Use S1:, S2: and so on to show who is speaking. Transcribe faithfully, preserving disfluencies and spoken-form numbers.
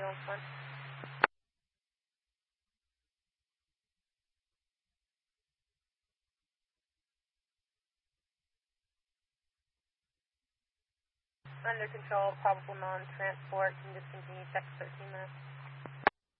S1: ambulance one. Under control, probable non-transport, can discontinue, check thirteen minutes.